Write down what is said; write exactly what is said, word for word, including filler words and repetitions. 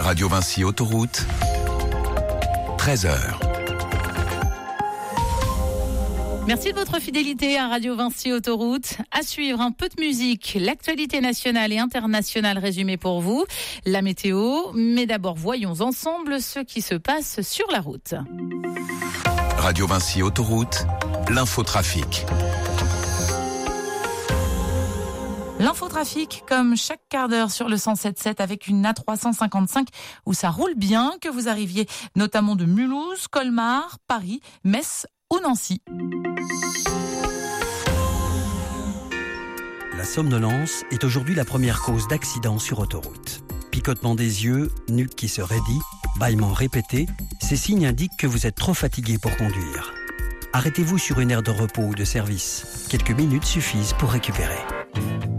Radio Vinci Autoroute, treize heures. Merci de votre fidélité à Radio Vinci Autoroute. À suivre, un peu de musique, l'actualité nationale et internationale résumée pour vous, la météo. Mais d'abord, voyons ensemble ce qui se passe sur la route. Radio Vinci Autoroute, l'infotrafic. L'infotrafic, comme chaque quart d'heure sur le cent sept sept avec une A trois cent cinquante-cinq où ça roule bien, que vous arriviez notamment de Mulhouse, Colmar, Paris, Metz ou Nancy. La somnolence est aujourd'hui la première cause d'accident sur autoroute. Picotement des yeux, nuque qui se raidit, bâillements répétés, ces signes indiquent que vous êtes trop fatigué pour conduire. Arrêtez-vous sur une aire de repos ou de service. Quelques minutes suffisent pour récupérer.